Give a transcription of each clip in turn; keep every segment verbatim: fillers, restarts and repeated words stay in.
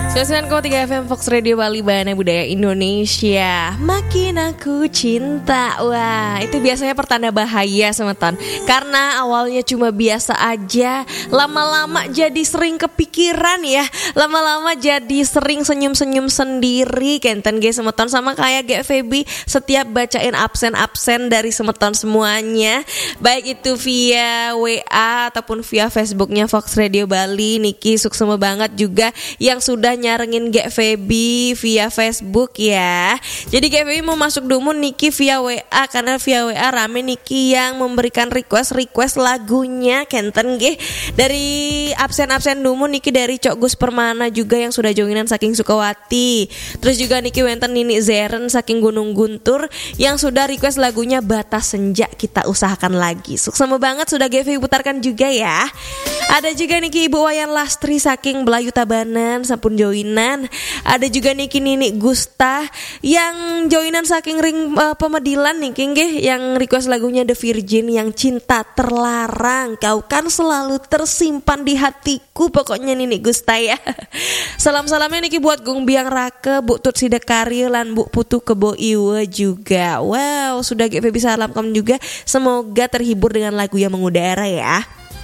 sembilan koma tiga F M Fox Radio Bali, Bahana Budaya Indonesia. Makin aku cinta. Wah, itu biasanya pertanda bahaya semeton. Karena awalnya cuma biasa aja, lama-lama jadi sering kepikiran ya. Lama-lama jadi sering senyum-senyum sendiri kenten ge semeton, sama kayak G Feby setiap bacain absen-absen dari semeton semuanya. Baik itu via W A ataupun via Facebooknya Fox Radio Bali. Niki suksema banget juga yang sudah nyarengin G Feby via Facebook ya. Jadi G Feby mau masuk dumun Niki via W A, karena via W A rame Niki yang memberikan request-request lagunya kenten ge. Dari absen-absen dumun Niki dari Cok Gus Permana juga yang sudah joinan saking Sukawati. Terus juga Niki wenten Nini Zeren saking Gunung Guntur yang sudah request lagunya Batas Senja, kita usahakan lagi. Suksema banget sudah G Feby putarkan juga ya. Ada juga Niki Ibu Wayan Lastri saking Belayu Tabanan sampun joinan. Ada juga Niki Nini Gusta yang joinan saking Ring uh, Pemedilan Niki nggih, yang request lagunya The Virgin yang Cinta Terlarang. Kau kan selalu tersimpan di hatiku, pokoknya Nini Gusta ya. Salam-salamnya Niki buat Gung Biang Rake, Bu Tut Sidekari lan Bu Putu Kebo Iwe juga. Wow, sudah G Feby salamkan juga. Semoga terhibur dengan lagu yang mengudara ya.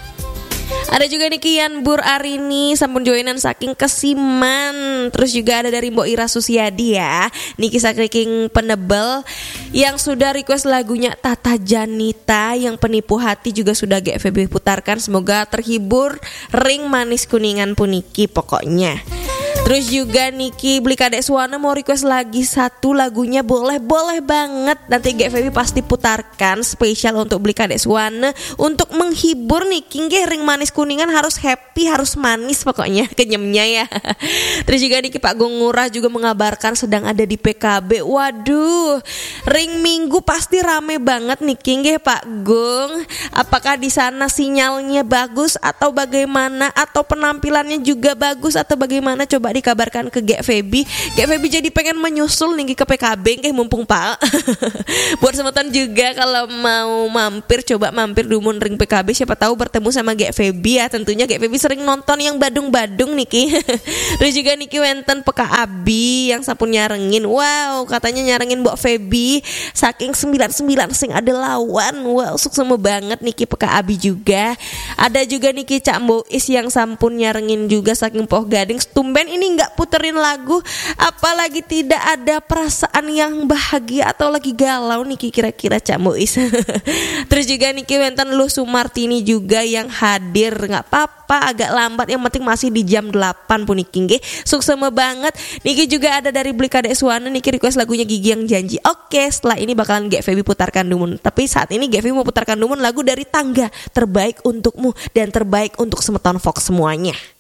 Ada juga Niki Yan Bur Arini sampun joinan saking Kesiman. Terus juga ada dari Mbok Ira Susiadi ya, Niki saking Penebel yang sudah request lagunya Tata Janita yang Penipu Hati juga sudah G Feby putarkan. Semoga terhibur ring manis kuningan puniki pokoknya. Terus juga Niki Beli Kadek Suwana mau request lagi satu lagunya, boleh-boleh banget. Nanti G Feby pasti putarkan spesial untuk Beli Kadek Suwana untuk menghibur Niki nggih, ring manis kuningan harus happy, harus manis pokoknya kenyemnya ya. Terus juga Niki Pak Gung Ngurah juga mengabarkan sedang ada di P K B. Waduh, ring Minggu pasti rame banget Niki nggih Pak Gung. Apakah di sana sinyalnya bagus atau bagaimana, atau penampilannya juga bagus atau bagaimana, coba dikabarkan ke G Feby. G Feby jadi pengen menyusul nih ke P K B kayak mumpung Pak. Buat semeton juga kalau mau mampir, coba mampir dumun ring P K B, siapa tahu bertemu sama G Feby ya. Tentunya G Feby sering nonton yang badung-badung Niki. Terus juga Niki wenten P K Abi yang sampun nyarengin. Wow, katanya nyarengin Mbok Feby saking sembilan sembilan sing ada lawan. Wow, suksema banget Niki P K Abi juga. Ada juga Niki Cak Mbois yang sampun nyarengin juga saking Poh Gading. Tumben ini nggak puterin lagu, apalagi tidak ada perasaan yang bahagia atau lagi galau Niki kira-kira Cak Muis. Terus juga Niki wenten Lu Sumartini juga yang hadir, nggak apa-apa agak lambat, yang penting masih di jam delapan pun Niki nggih. Suksema banget. Niki juga ada dari Beli Kadek Suwana, Niki request lagunya Gigi Yang Janji. Oke, setelah ini bakalan G Feby putarkan dumun. Tapi saat ini G Feby mau putarkan dumun lagu dari Tangga, terbaik untukmu dan terbaik untuk semeton Fox semuanya.